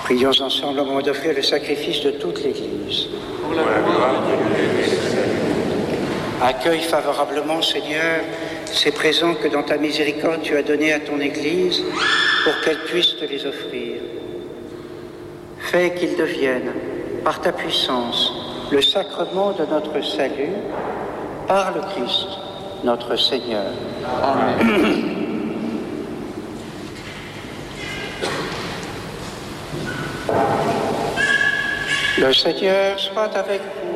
Prions ensemble au moment d'offrir le sacrifice de toute l'Église. Pour la gloire de Dieu. Accueille favorablement, Seigneur, ces présents que dans ta miséricorde tu as donnés à ton Église pour qu'elle puisse te les offrir. Fais qu'ils deviennent, par ta puissance, le sacrement de notre salut, par le Christ, notre Seigneur. Amen. Le Seigneur soit avec vous.